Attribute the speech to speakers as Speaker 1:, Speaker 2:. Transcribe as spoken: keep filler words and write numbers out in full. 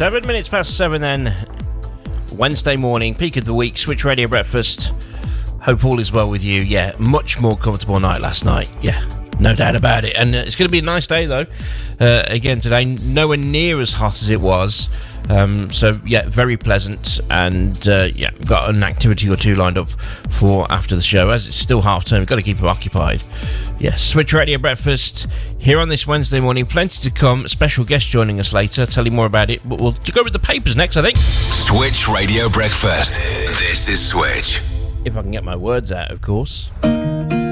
Speaker 1: Seven minutes past seven then. Wednesday morning, peak of the week, Switch Radio Breakfast. Hope all is well with you. Yeah, much more comfortable night last night. Yeah, no doubt about it. And uh, it's going to be a nice day, though. Uh, again, today, nowhere near as hot as it was. Um, so, yeah, very pleasant. And, uh, yeah, got an activity or two lined up for after the show. As it's still half term, got to keep them occupied. Yes, Switch Radio Breakfast here on this Wednesday morning. Plenty to come. Special guest joining us later. I'll tell you more about it. But we'll go with the papers next, I think.
Speaker 2: Switch Radio Breakfast. This is Switch.
Speaker 1: If I can get my words out, of course.